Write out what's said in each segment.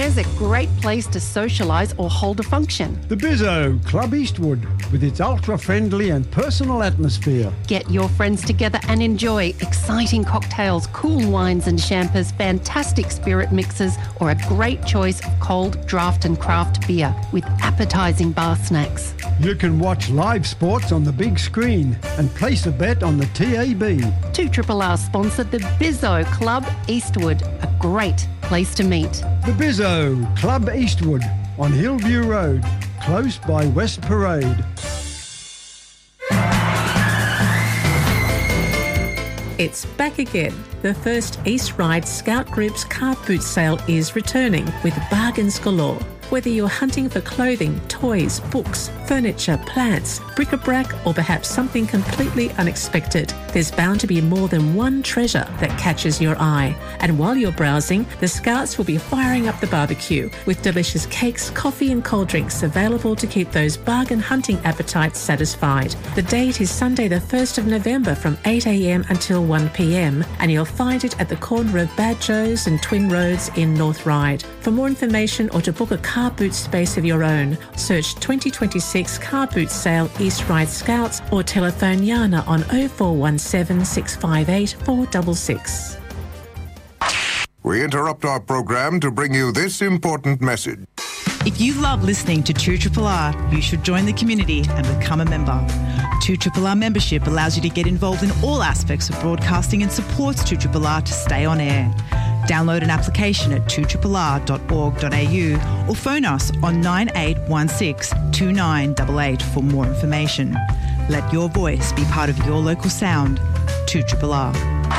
Where's a great place to socialise or hold a function? The Bizzo, Club Eastwood, with its ultra-friendly and personal atmosphere. Get your friends together and enjoy exciting cocktails, cool wines and champers, fantastic spirit mixes, or a great choice of cold draft and craft beer with appetising bar snacks. You can watch live sports on the big screen and place a bet on the TAB. 2RRR sponsor the Bizzo Club Eastwood, a great place to meet. The Bizzo, Club Eastwood, on Hillview Road, close by West Parade. It's back again. The first East Ryde Scout Group's car boot sale is returning with bargains galore. Whether you're hunting for clothing, toys, books, furniture, plants, bric-a-brac, or perhaps something completely unexpected, there's bound to be more than one treasure that catches your eye. And while you're browsing, the Scouts will be firing up the barbecue with delicious cakes, coffee and cold drinks available to keep those bargain hunting appetites satisfied. The date is Sunday the 1st of November from 8 a.m. until 1 p.m. and you'll find it at the corner of Bad Joe's and Twin Roads in North Ryde. For more information or to book a car boot space of your own, search 2026 Car Boot Sale East Ryde Scouts or telephone Yana on 0417 658 466. We interrupt our program to bring you this important message. If you love listening to 2RRR, you should join the community and become a member. 2RRR membership allows you to get involved in all aspects of broadcasting and supports 2RRR to stay on air. Download an application at 2rrr.org.au or phone us on 9816 2988 for more information. Let your voice be part of your local sound. 2RRR.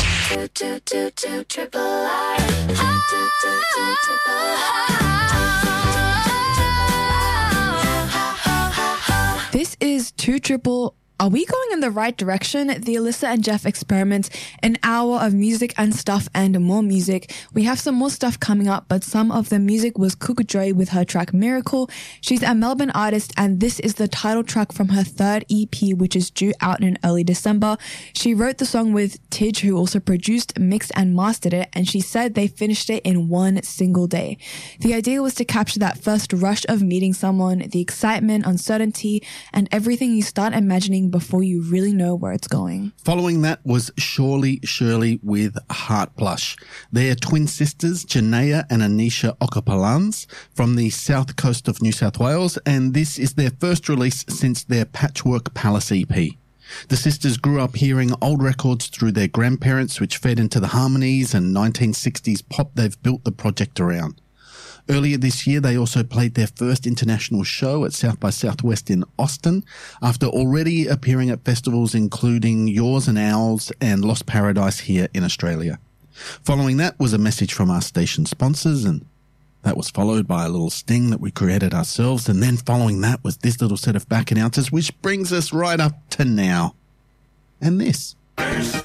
This is 2RRR. Are we going in the right direction? The Alyssa and Jeff Experiment, an hour of music and stuff and more music. We have some more stuff coming up, but some of the music was Kuka Dre with her track Miracle. She's a Melbourne artist, and this is the title track from her third EP, which is due out in early December. She wrote the song with Tidge, who also produced, mixed and mastered it, and she said they finished it in one single day. The idea was to capture that first rush of meeting someone, the excitement, uncertainty, and everything you start imagining before you really know where it's going. Following that was Surely Shirley with Heart Plush. They're twin sisters, Janaea and Anisha Okapalans, from the south coast of New South Wales, and this is their first release since their Patchwork Palace EP. The sisters grew up hearing old records through their grandparents, which fed into the harmonies and 1960s pop they've built the project around. Earlier this year, they also played their first international show at South by Southwest in Austin, after already appearing at festivals including Yours and Ours and Lost Paradise here in Australia. Following that was a message from our station sponsors, and that was followed by a little sting that we created ourselves, and then following that was this little set of back announcers, which brings us right up to now. And this.